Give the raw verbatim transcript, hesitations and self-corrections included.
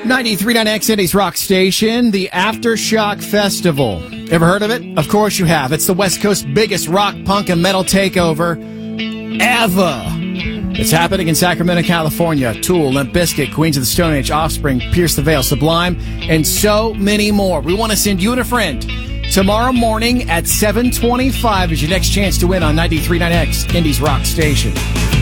ninety-three point nine X Indy's Rock Station, the Aftershock Festival. Ever heard of it? Of course you have. It's the West Coast's biggest rock, punk, and metal takeover ever. It's happening in Sacramento, California. Tool, Limp Bizkit, Queens of the Stone Age, Offspring, Pierce the Veil, Sublime, and so many more. We want to send you and a friend tomorrow morning at seven twenty-five is your next chance to win on ninety-three point nine X Indy's Rock Station.